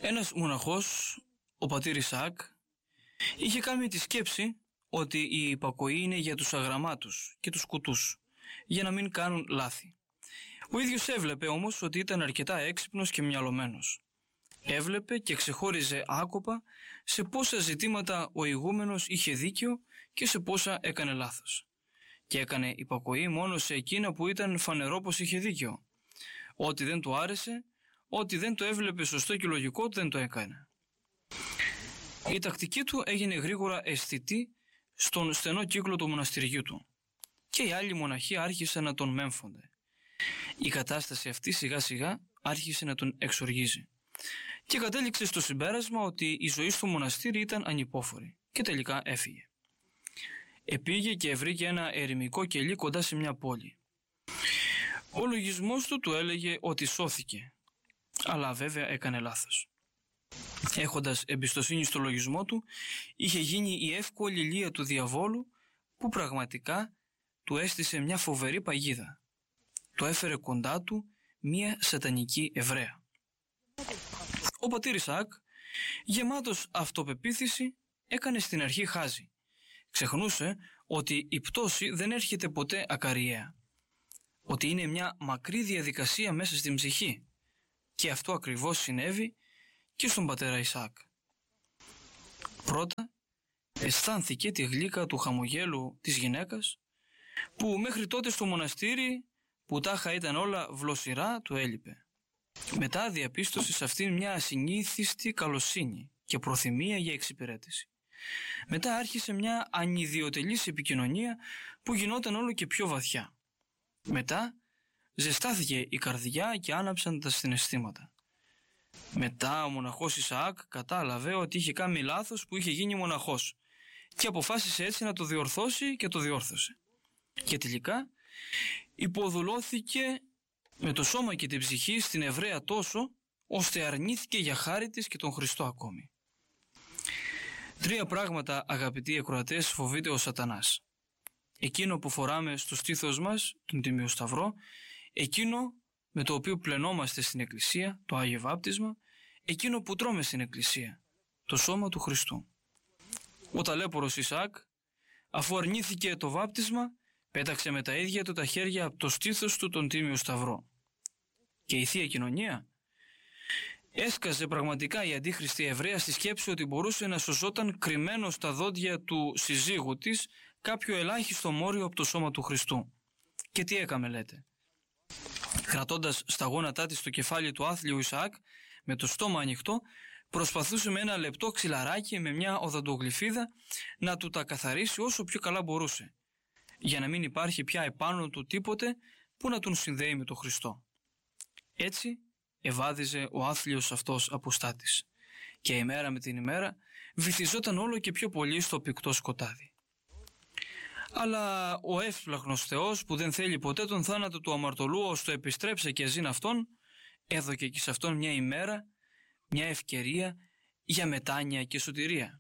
Ένας μοναχός, ο πατήρ Ισαάκ, είχε κάνει τη σκέψη ότι η υπακοή είναι για τους αγραμμάτους και τους κουτούς, για να μην κάνουν λάθη. Ο ίδιος έβλεπε όμως ότι ήταν αρκετά έξυπνος και μυαλωμένος. Έβλεπε και ξεχώριζε άκοπα σε πόσα ζητήματα ο ηγούμενος είχε δίκιο και σε πόσα έκανε λάθος. Και έκανε υπακοή μόνο σε εκείνα που ήταν φανερό πως είχε δίκιο. Ό,τι δεν του άρεσε, ό,τι δεν το έβλεπε σωστό και λογικό, δεν το έκανε. Η τακτική του έγινε γρήγορα αισθητή στον στενό κύκλο του μοναστηριού του και οι άλλοι μοναχοί άρχισαν να τον μέμφονται. Η κατάσταση αυτή σιγά σιγά άρχισε να τον εξοργίζει και κατέληξε στο συμπέρασμα ότι η ζωή στο μοναστήρι ήταν ανυπόφορη και τελικά έφυγε. Επήγε και βρήκε ένα ερημικό κελί κοντά σε μια πόλη. Ο λογισμός του έλεγε ότι σώθηκε, αλλά βέβαια έκανε λάθος. Έχοντας εμπιστοσύνη στο λογισμό του, είχε γίνει η εύκολη λία του διαβόλου που πραγματικά του έστησε μια φοβερή παγίδα. Το έφερε κοντά του μια σατανική Εβραία. Ο πατήρ Ισαάκ, γεμάτος αυτοπεποίθηση, έκανε στην αρχή χάζι. Ξεχνούσε ότι η πτώση δεν έρχεται ποτέ ακαριαία, ότι είναι μια μακρύ διαδικασία μέσα στην ψυχή, και αυτό ακριβώς συνέβη και στον πατέρα Ισαάκ. Πρώτα αισθάνθηκε τη γλύκα του χαμογέλου της γυναίκας που μέχρι τότε στο μοναστήρι, που τάχα ήταν όλα βλοσιρά, του έλειπε. Μετά διαπίστωσε σε αυτήν μια ασυνήθιστη καλοσύνη και προθυμία για εξυπηρέτηση. Μετά άρχισε μια ανιδιοτελής επικοινωνία που γινόταν όλο και πιο βαθιά. Μετά ζεστάθηκε η καρδιά και άναψαν τα συναισθήματα. Μετά ο μοναχός Ισαάκ κατάλαβε ότι είχε κάνει λάθος που είχε γίνει μοναχός και αποφάσισε έτσι να το διορθώσει και το διόρθωσε. Και τελικά υποδουλώθηκε με το σώμα και την ψυχή στην Εβραία τόσο ώστε αρνήθηκε για χάρη της και τον Χριστό ακόμη. 3 πράγματα, αγαπητοί ακροατές, φοβείται ο σατανάς. Εκείνο που φοράμε στο στήθος μας, τον Τίμιο Σταυρό, εκείνο με το οποίο πλενόμαστε στην Εκκλησία, το Άγιο Βάπτισμα, εκείνο που τρώμε στην Εκκλησία, το σώμα του Χριστού. Ο ταλέπορος Ισαάκ, αφού αρνήθηκε το βάπτισμα, πέταξε με τα ίδια του τα χέρια από το στήθος του τον Τίμιο Σταυρό. Και η Θεία Κοινωνία έσκαζε πραγματικά η αντίχριστη Εβραία στη σκέψη ότι μπορούσε να σωζόταν κρυμμένο στα δόντια του συζύγου της κάποιο ελάχιστο μόριο από το σώμα του Χριστού. Και τι έκαμε, λέτε? Κρατώντας στα γόνατά της το κεφάλι του άθλιου Ισαάκ, με το στόμα ανοιχτό, προσπαθούσε με ένα λεπτό ξυλαράκι με μια οδοντογλυφίδα να του τα καθαρίσει όσο πιο καλά μπορούσε, για να μην υπάρχει πια επάνω του τίποτε που να τον συνδέει με τον Χριστό. Έτσι ευάδιζε ο άθλιος αυτός αποστάτης και ημέρα με την ημέρα βυθιζόταν όλο και πιο πολύ στο πυκτό σκοτάδι. Αλλά ο εύσπλαχνος Θεός, που δεν θέλει ποτέ τον θάνατο του αμαρτωλού ώστε επιστρέψε και ζήν αυτόν, έδωκε και σε αυτόν μια ημέρα, μια ευκαιρία για μετάνοια και σωτηρία.